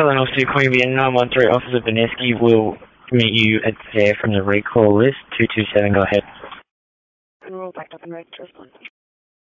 Southern Officer Queen Vietnam 13 Officer Vineski will meet you at there from the recall list. 227, go ahead. Roll back up and right to respond.